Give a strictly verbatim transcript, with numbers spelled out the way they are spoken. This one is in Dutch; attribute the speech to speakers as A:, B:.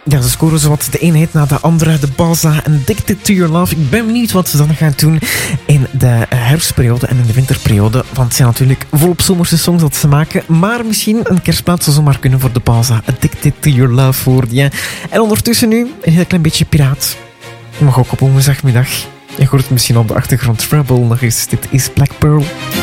A: Ja, ze scoren zowat de eenheid na de andere. De Balza en Addicted to Your Love. Ik ben benieuwd wat ze dan gaan doen in de herfstperiode en in de winterperiode. Want het zijn natuurlijk volop zomerse songs dat ze maken. Maar misschien een kerstplaat zou zomaar kunnen voor de Balza. Addicted to Your Love hoorde je. En ondertussen nu een heel klein beetje piraat. Mag ook op woensdagmiddag. Je hoort het misschien op de achtergrond. Rebel nog eens. Dit is Black Pearl.